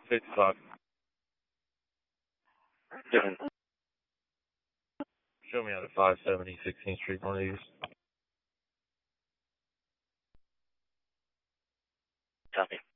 55. Different. Show me out at 570 16th Street Northeast. Copy.